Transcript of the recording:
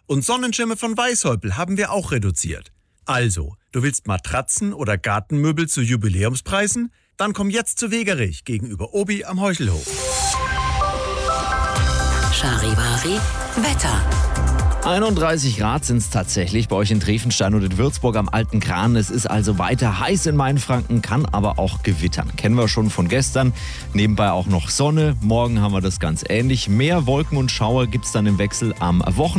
Und Sonnenschirme von Weishäupl haben wir auch reduziert. Also, du willst Matratzen oder Gartenmöbel zu Jubiläumspreisen? Dann komm jetzt zu Wegerich gegenüber Obi am Heuchelhof. Charivari Wetter. 31 Grad sind es tatsächlich bei euch in Trefenstein und in Würzburg am Alten Kran. Es ist also weiter heiß in Mainfranken, kann aber auch gewittern. Kennen wir schon von gestern. Nebenbei auch noch Sonne. Morgen haben wir das ganz ähnlich. Mehr Wolken und Schauer gibt es dann im Wechsel am Wochenende.